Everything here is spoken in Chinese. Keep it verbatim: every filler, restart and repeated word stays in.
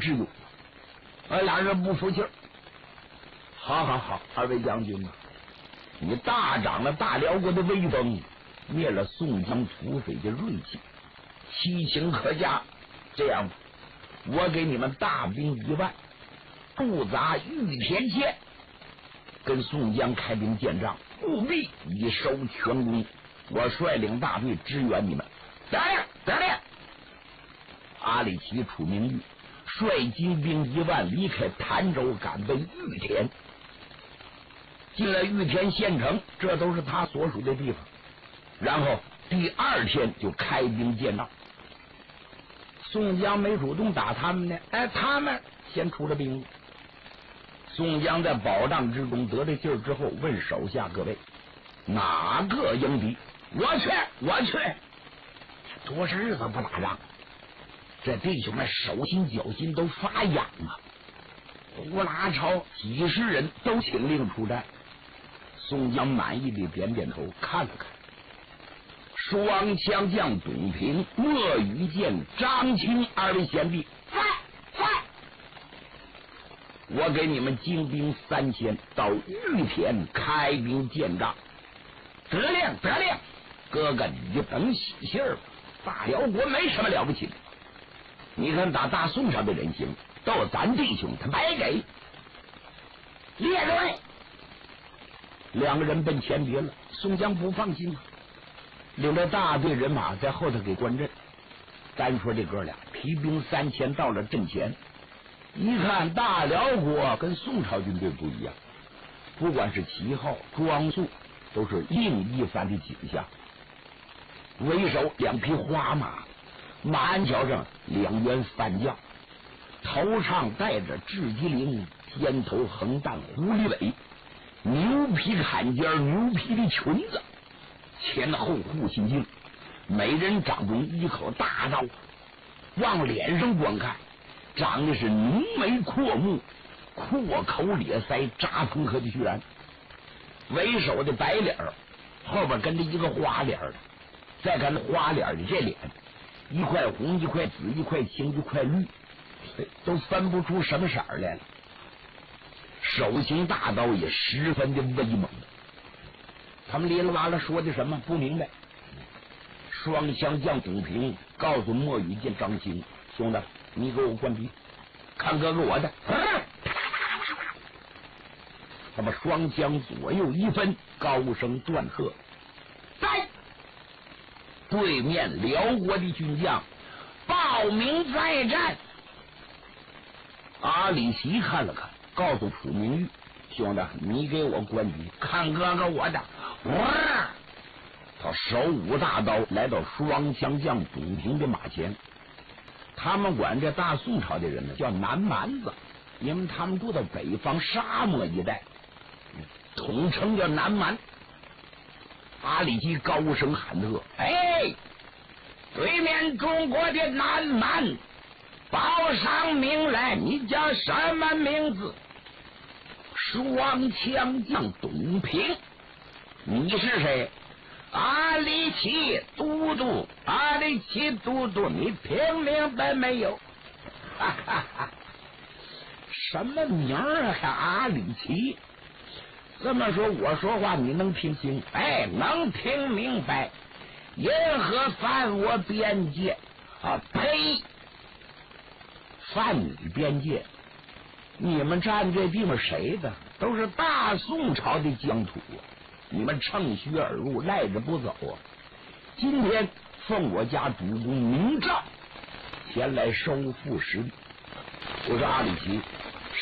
智勇。呃，俩人不服气儿。好好好，二位将军啊，你大涨了大辽国的威风，灭了宋江土匪的锐气，其情可嘉。这样吧，我给你们大兵一万，驻扎玉田县，跟宋江开兵见仗，务必以收全功。我率领大队支援你们。得令，得令。阿里奇、楚明玉率精兵一万离开潭州，赶奔玉田。进了玉田县城，这都是他所属的地方。然后第二天就开兵见仗。宋江没主动打他们呢，哎，他们先出了兵了。宋江在宝帐之中得了劲儿之后，问手下各位：哪个迎敌？我去，我去。多少日子不打仗，这弟兄们手心脚心都发痒啊！呼啦超几十人都请令出战。宋江满意的点点头，看了看双枪将董平、莫羽见、张青二位贤弟，在在，我给你们精兵三千，到玉田开兵见仗。得令，得令。哥哥，你就等喜信儿吧。大辽国没什么了不起的，你看打大宋上的人行，都咱弟兄他白给。列队，两个人奔前别了。宋江不放心啊，领着大队人马在后头给关阵。单说这哥俩提兵三千到了阵前，一看大辽国跟宋朝军队不一样，不管是旗号、装束，都是另一番的景象。为首两匹花马，马鞍桥上两员番将，头上戴着雉鸡翎，肩头横担狐狸尾，牛皮坎肩，牛皮的裙子，前后护心镜，每人掌中一口大刀。往脸上观看，长的是浓眉阔目，阔口咧腮，扎风和的居然。为首的白脸儿，后边跟着一个花脸的。再看那花脸的这脸，一块红，一块紫，一块青，一块绿，都分不出什么色儿来了。手擎大刀也十分的威猛。他们哩哩哇啦说的什么不明白。双枪将董平告诉莫羽见张青：兄弟，你给我关敌，看哥哥我的。他把双枪左右一分，高声断喝：在！对面辽国的军将报名再战。阿里奇看了看，告诉楚明玉：兄弟，你给我关敌，看哥哥我的。哇！他手舞大刀来到双枪将董平的马前。他们管这大宋朝的人呢叫南蛮子，因为他们住在北方沙漠一带，统称叫南蛮。阿里基高声喊喝：哎，对面中国的南蛮，报上名来，你叫什么名字？双枪将董平。你是谁？阿里奇都督。阿里奇都督，你听明白没有？哈哈哈，什么名儿啊？阿里奇。这么说，我说话你能听清？哎，能听明白。银河犯我边界啊！呸！犯你边界？你们占这地方谁的？都是大宋朝的疆土啊！你们趁虚而入，赖着不走啊！今天奉我家主公明诏前来收复失地。我说阿里奇，